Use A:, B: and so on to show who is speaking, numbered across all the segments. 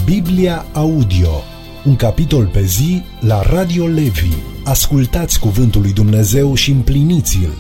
A: Biblia Audio, un capitol pe zi la Radio Levi. Ascultați cuvântul lui Dumnezeu și împliniți-l.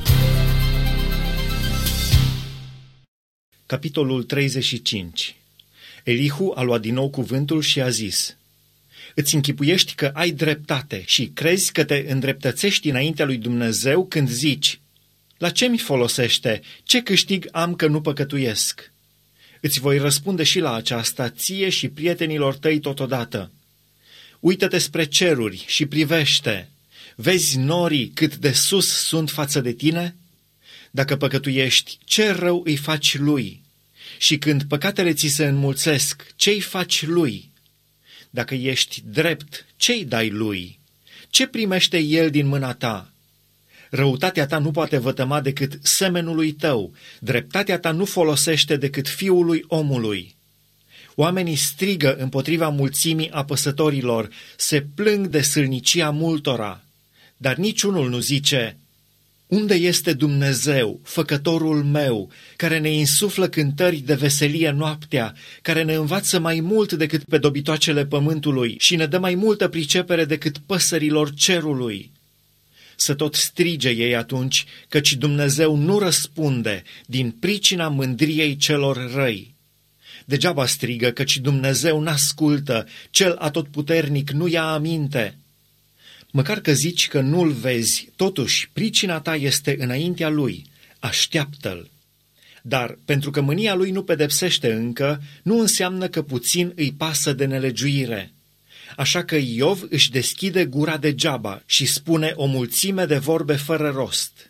B: Capitolul 35. Elihu a luat din nou cuvântul și a zis: Îți închipuiești că ai dreptate și crezi că te îndreptățești înaintea lui Dumnezeu când zici: La ce mi folosește? Ce câștig am că nu păcătuiesc? Îți voi răspunde și la aceasta, ție și prietenilor tăi totodată. Uită-te spre ceruri și privește. Vezi norii cât de sus sunt față de tine? Dacă păcătuiești, ce rău îi faci lui? Și când păcatele ți se înmulțesc, ce-i faci lui? Dacă ești drept, ce-i dai lui? Ce primește el din mâna ta? Răutatea ta nu poate vătăma decât semenului tău, dreptatea ta nu folosește decât fiului omului. Oamenii strigă împotriva mulțimii apăsătorilor, se plâng de sâlnicia multora, dar niciunul nu zice: Unde este Dumnezeu, făcătorul meu, care ne insuflă cântări de veselie noaptea, care ne învață mai mult decât pe dobitoacele pământului și ne dă mai multă pricepere decât păsărilor cerului? Să tot strige ei atunci, căci Dumnezeu nu răspunde din pricina mândriei celor răi. Degeaba strigă, căci Dumnezeu n-ascultă, cel atotputernic nu ia aminte. Măcar că zici că nu-l vezi, totuși pricina ta este înaintea lui, așteaptă-l. Dar pentru că mânia lui nu pedepsește încă, nu înseamnă că puțin îi pasă de nelegiuire. Așa că Iov își deschide gura degeaba și spune o mulțime de vorbe fără rost.